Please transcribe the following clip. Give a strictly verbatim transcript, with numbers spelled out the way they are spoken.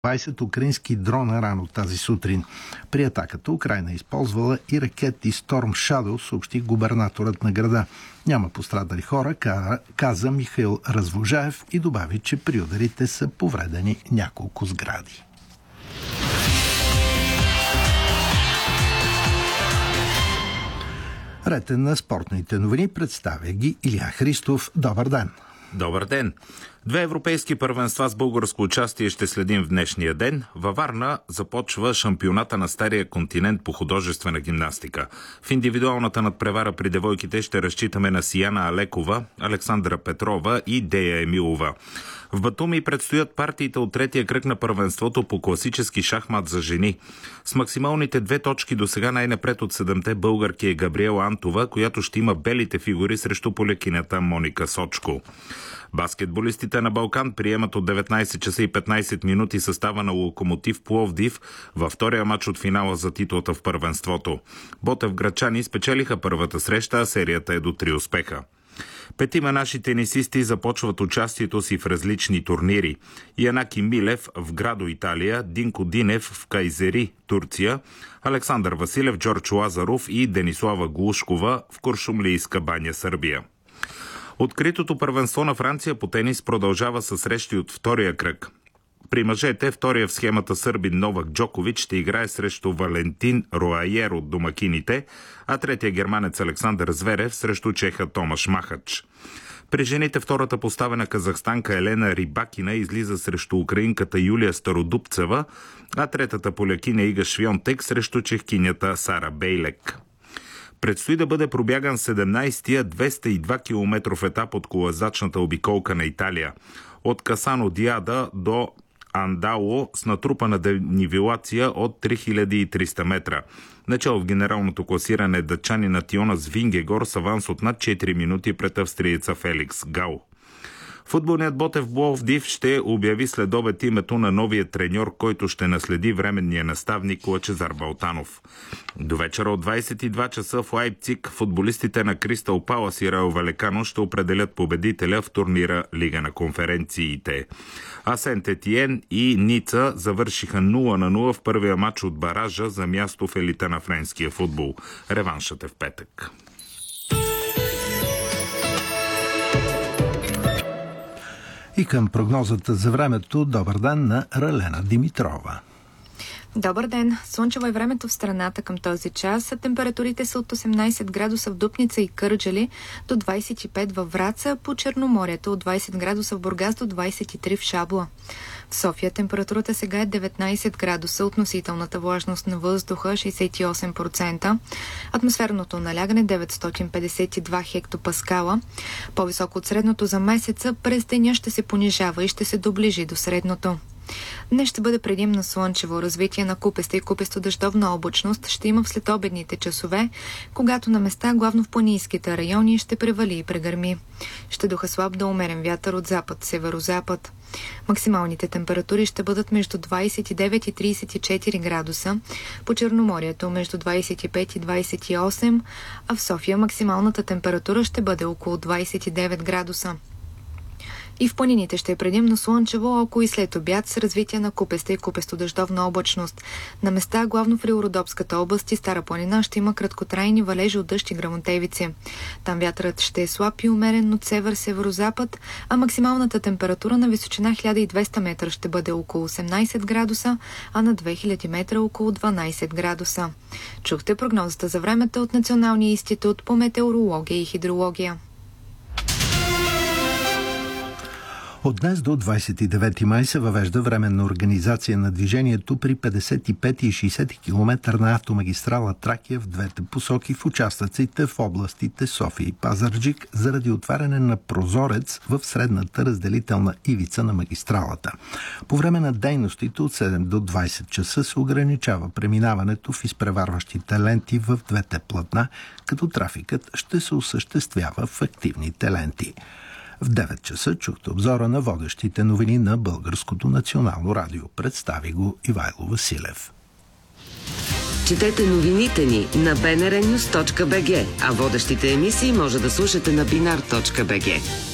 двайсет украински дрона рано тази сутрин. При атаката Украйна е използвала и ракети Storm Shadow, съобщи губернаторът на града. Няма пострадали хора, каза Михаил Развожаев и добави, че при ударите са повредени няколко сгради. Ретен на спортните новини, представя ги Илия Христов. Добър ден! Добър ден! Две европейски първенства с българско участие ще следим в днешния ден. Във Варна започва шампионата на Стария континент по художествена гимнастика. В индивидуалната надпревара при девойките ще разчитаме на Сияна Алекова, Александра Петрова и Дея Емилова. В Батуми предстоят партиите от третия кръг на първенството по класически шахмат за жени. С максималните две точки до сега най-напред от седемте българки е Габриела Антова, която ще има белите фигури срещу полякинята Моника Сочко. Баскетболистите на Балкан приемат от деветнайсет часа и петнайсет минути състава на Локомотив Пловдив във втория матч от финала за титлата в първенството. Ботевградчани спечелиха първата среща, а серията е до три успеха. Петима наши тенисисти започват участието си в различни турнири. Янаки Милев в Градо, Италия, Динко Динев в Кайзери, Турция, Александър Василев, Джордж Лазаров и Денислава Глушкова в Куршумлийска баня, Сърбия. Откритото първенство на Франция по тенис продължава със срещи от втория кръг. При мъжете, втория в схемата сърбин Новак Джокович ще играе срещу Валентин Роайер от домакините, а третия германец Александър Зверев срещу чеха Томаш Махач. При жените втората поставена казахстанка Елена Рибакина излиза срещу украинката Юлия Стародубцева, а третата полякиня Ига Швионтек срещу чехкинята Сара Бейлек. Предстои да бъде пробяган седемнайсетия двеста и два километров етап от колазачната обиколка на Италия. От Касано Диада до Андало с натрупана денивелация от три хиляди и триста метра. Начало в генералното класиране датчанинът Йонас Вингегор с аванс от над четири минути пред австриеца Феликс Гал. Футболният Ботев Пловдив ще обяви след обед името на новия треньор, който ще наследи временния наставник Лъчезар Балтанов. До вечера от двайсет и два часа в Лайпциг футболистите на Кристал Палас и Рао Валекано ще определят победителя в турнира Лига на конференциите. А Сент Етиен и Ница завършиха нула на нула в първия матч от баража за място в елита на френския футбол. Реваншът е в петък. И към прогнозата за времето, добър ден на Ралена Димитрова. Добър ден! Слънчево е времето в страната към този час. Температурите са от осемнайсет градуса в Дупница и Кърджали до двайсет и пет във Враца, по Черноморието от двайсет градуса в Бургас до двайсет и три в Шабла. В София температурата сега е деветнайсет градуса, относителната влажност на въздуха шейсет и осем процента, атмосферното налягане деветстотин петдесет и два хектопаскала. По-високо от средното за месеца, през деня ще се понижава и ще се доближи до средното. Днес ще бъде предимно слънчево. Развитие на купеста и купесто-дъждовна облачност ще има в следобедните часове, когато на места, главно в планинските райони, ще превали и прегърми. Ще духа слаб до умерен вятър от запад, северозапад. Максималните температури ще бъдат между двайсет и девет и трийсет и четири градуса, по Черноморието между двайсет и пет и двайсет и осем, а в София максималната температура ще бъде около двайсет и девет градуса. И в планините ще е предимно слънчево, около и след обяд с развитие на купеста и купесто-дъждовна облачност. На места, главно в Рилородопската област и Стара планина, ще има краткотрайни валежи от дъжд и гръмотевици. Там вятърът ще е слаб и умерен от север-северозапад, а максималната температура на височина хиляда и двеста метра ще бъде около осемнайсет градуса, а на две хиляди метра около дванайсет градуса. Чухте прогнозата за времето от Националния институт по метеорология и хидрология. От днес до двайсет и девети май се въвежда временна организация на движението при петдесет и пети и шейсети километър на автомагистрала Тракия в двете посоки в участъците в областите София и Пазарджик заради отваряне на прозорец в средната разделителна ивица на магистралата. По време на дейностите от седем до двайсет часа се ограничава преминаването в изпреварващите ленти в двете платна, като трафикът ще се осъществява в активните ленти. В девет часа чухте обзора на водещите новини на Българското национално радио. Представи го Ивайло Василев. Четете новините ни на би ен ар нюз точка би джи, а водещите емисии може да слушате на бинар точка би джи.